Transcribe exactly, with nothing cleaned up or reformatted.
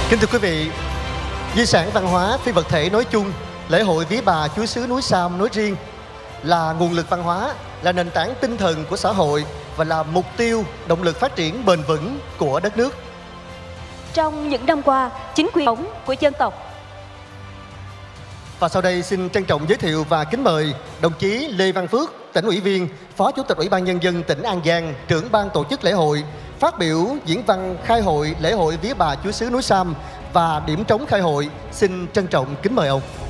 Kính thưa quý vị, di sản văn hóa phi vật thể nói chung, lễ hội Vía Bà Chúa xứ núi Sam nói riêng là nguồn lực văn hóa, là nền tảng tinh thần của xã hội và là mục tiêu, động lực phát triển bền vững của đất nước. Trong những năm qua, chính quyền của dân tộc. Và sau đây xin trân trọng giới thiệu và kính mời đồng chí Lê Văn Phước, tỉnh ủy viên, Phó Chủ tịch Ủy ban Nhân dân tỉnh An Giang, trưởng ban tổ chức lễ hội, phát biểu diễn văn khai hội lễ hội Vía Bà Chúa xứ núi Sam và điểm trống khai hội. Xin trân trọng kính mời ông.